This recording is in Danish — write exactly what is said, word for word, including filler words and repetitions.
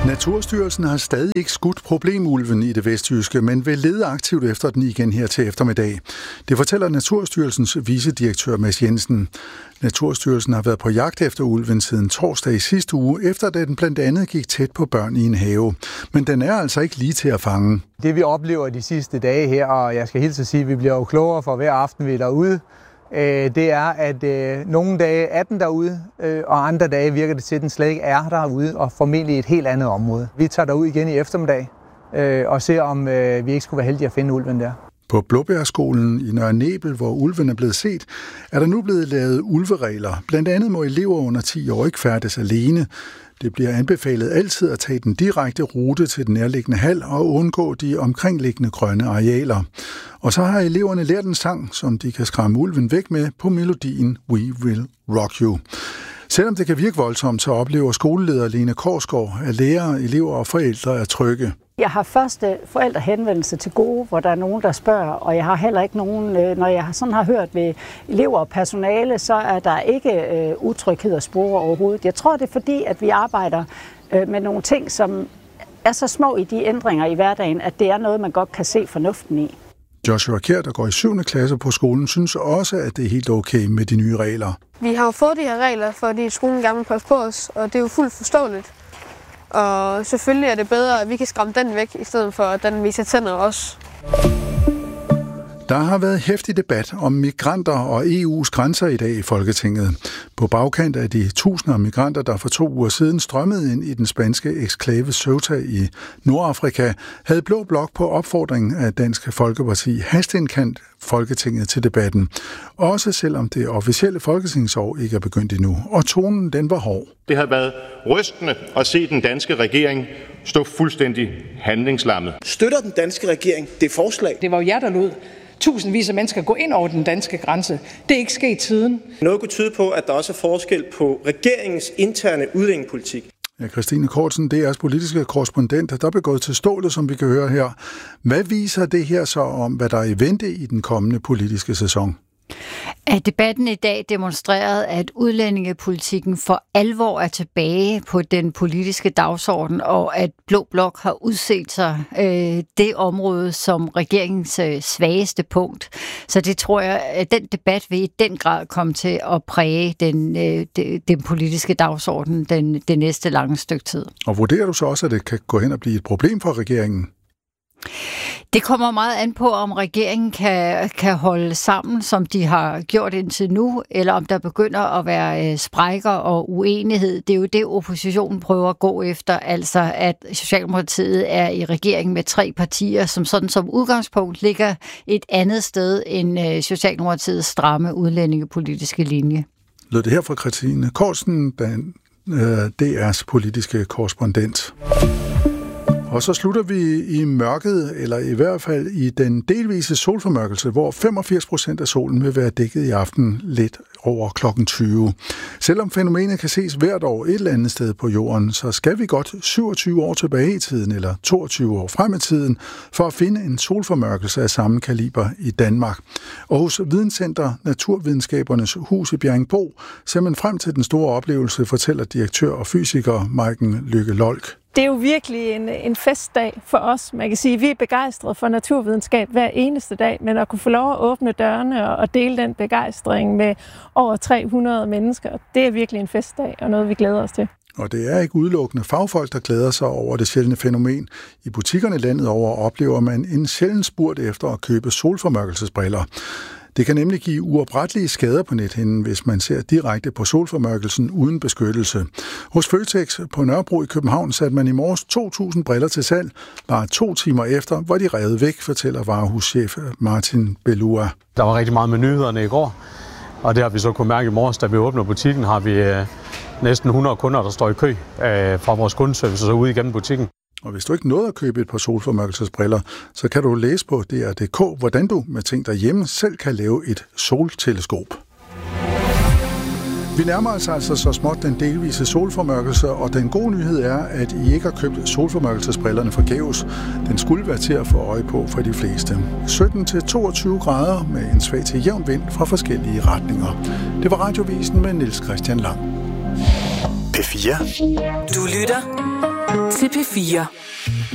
Naturstyrelsen har stadig ikke skudt problemulven i det vestjyske, men vil lede aktivt efter den igen her til eftermiddag. Det fortæller Naturstyrelsens vicedirektør Mads Jensen. Naturstyrelsen har været på jagt efter ulven siden torsdag i sidste uge, efter at den blandt andet gik tæt på børn i en have. Men den er altså ikke lige til at fange. Det vi oplever de sidste dage her, og jeg skal hilse at sige, at vi bliver jo klogere for hver aften vi er derude, det er, at øh, nogle dage er den derude, øh, og andre dage virker det til, at den slet ikke er derude, og formentlig et helt andet område. Vi tager derud igen i eftermiddag øh, og ser, om øh, vi ikke skulle være heldige at finde ulven der. På Blåbærskolen i Nørre Nebel, hvor ulven er blevet set, er der nu blevet lavet ulveregler. Blandt andet må elever under ti år ikke færdes alene. Det bliver anbefalet altid at tage den direkte rute til den nærliggende hal og undgå de omkringliggende grønne arealer. Og så har eleverne lært en sang, som de kan skræmme ulven væk med på melodien We Will Rock You. Selvom det kan virke voldsomt, så oplever skoleleder Lene Korsgaard, at lærere, elever og forældre er trygge. Jeg har første forældrehenvendelse til gode, hvor der er nogen, der spørger, og jeg har heller ikke nogen, når jeg sådan har hørt ved elever og personale, så er der ikke utryghed og spore overhovedet. Jeg tror, det er fordi, at vi arbejder med nogle ting, som er så små i de ændringer i hverdagen, at det er noget, man godt kan se fornuften i. Joshua Kjær, der går i syvende klasse på skolen, synes også, at det er helt okay med de nye regler. Vi har jo fået de her regler, fordi skolen gerne vil passe på os, og det er jo fuldt forståeligt. Og selvfølgelig er det bedre, at vi kan skræmme den væk, i stedet for at den viser tænder også. Der har været heftig debat om migranter og E U's grænser i dag i Folketinget. På bagkant af de tusinder af migranter, der for to uger siden strømmede ind i den spanske eksklave Ceuta i Nordafrika, havde Blå Blok på opfordring af Dansk Folkeparti hasteindkaldt Folketinget til debatten. Også selvom det officielle folketingsår ikke er begyndt endnu. Og tonen, den var hård. Det har været rystende at se den danske regering stå fuldstændig handlingslammet. Støtter den danske regering det forslag? Det var jo jer, der lod tusindvis af mennesker gå ind over den danske grænse. Det er ikke sket siden. Noget kunne tyde på, at der også er forskel på regeringens interne udlændingepolitik. Ja, Christine Kortsen, D R's politiske korrespondent, der blev gået til stålet, som vi kan høre her. Hvad viser det her så om, hvad der er i vente i den kommende politiske sæson? At debatten i dag demonstrerede, at udlændingepolitikken for alvor er tilbage på den politiske dagsorden, og at Blå Blok har udset sig øh, det område som regeringens øh, svageste punkt. Så det tror jeg, at den debat vil i den grad komme til at præge den, øh, de, den politiske dagsorden den, det næste lange stykke tid. Og vurderer du så også, at det kan gå hen og blive et problem for regeringen? Det kommer meget an på, om regeringen kan, kan holde sammen, som de har gjort indtil nu, eller om der begynder at være sprækker og uenighed. Det er jo det, oppositionen prøver at gå efter, altså at Socialdemokratiet er i regering med tre partier, som sådan som udgangspunkt ligger et andet sted end Socialdemokratiets stramme udlændingepolitiske linje. Lød det her fra Christine Kortsen, D R's politiske korrespondent. Og så slutter vi i mørket, eller i hvert fald i den delvise solformørkelse, hvor femogfirs procent af solen vil være dækket i aften lidt over klokken tyve. Selvom fænomenet kan ses hvert år et eller andet sted på jorden, så skal vi godt syvogtyve år tilbage i tiden, eller toogtyve år frem i tiden, for at finde en solformørkelse af samme kaliber i Danmark. Og hos Videnscenter Naturvidenskabernes Hus i Bjerringbro ser man frem til den store oplevelse, fortæller direktør og fysiker Maiken Lykke Lolk. Det er jo virkelig en, en festdag for os. Man kan sige, at vi er begejstrede for naturvidenskab hver eneste dag, men at kunne få lov at åbne dørene og, og dele den begejstring med over tre hundrede mennesker, det er virkelig en festdag og noget, vi glæder os til. Og det er ikke udelukkende fagfolk, der glæder sig over det sjældne fænomen. I butikkerne landet over oplever man en sjælden spurt efter at købe solformørkelsesbriller. Det kan nemlig give uoprettelige skader på nethinden, hvis man ser direkte på solformørkelsen uden beskyttelse. Hos Føtex på Nørrebro i København satte man i morges to tusind briller til salg. Bare to timer efter var de revet væk, fortæller varehuschef Martin Bellua. Der var rigtig meget med nyhederne i går, og det har vi så kunne mærke i morges, da vi åbner butikken, har vi øh, næsten hundrede kunder, der står i kø øh, fra vores kundeservice og så ude igennem butikken. Og hvis du ikke nåede at købe et par solformørkelsesbriller, så kan du læse på D R punktum d k, hvordan du med ting derhjemme selv kan lave et solteleskop. Vi nærmer os altså så småt den delvise solformørkelse, og den gode nyhed er, at I ikke har købt solformørkelsesbrillerne forgæves. Den skulle være til at få øje på for de fleste. sytten til toogtyve grader med en svag til jævn vind fra forskellige retninger. Det var Radiovisen med Niels Christian Lang. P fire. Du lytter til P fire.